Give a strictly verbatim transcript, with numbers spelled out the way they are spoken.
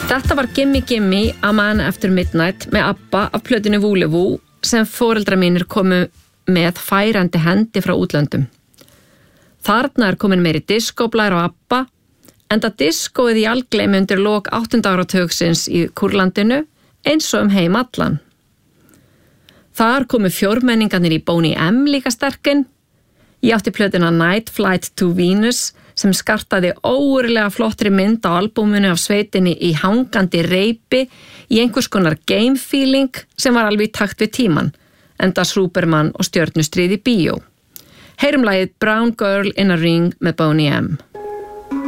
Þetta var Gimme Gimme A Man After Midnight með ABBA af plötunni Voulez-Vous sem foreldrar mínir komu með færandi hendi frá útlöndum. Þarna er komin meiri diskóblær á ABBA, enda diskóið í algleymi undir lok áttunda áratugsins í Kúrlandinu eins og um heim allan. Þar komu fjórmenningarnir í Boney M líka sterkinn. Ég átti plötuna Night Flight to Venus sem skartaði ógurlega flottri mynd á albúminu af sveitinni í hangandi reipi í einhvers konar game feeling sem var alveg í takt við tíman, enda Superman og stjörnustríð í bíó. Heyrum lagið Brown Girl in a Ring með Boney M.